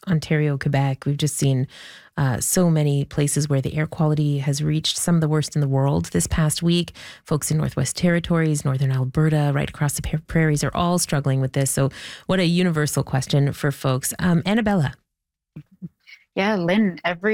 Ontario, Quebec. We've just seen so many places where the air quality has reached some of the worst in the world this past week. Folks in Northwest Territories, Northern Alberta, right across the prairies are all struggling with this. So what a universal question for folks. Annabella. Yeah, Lynn, every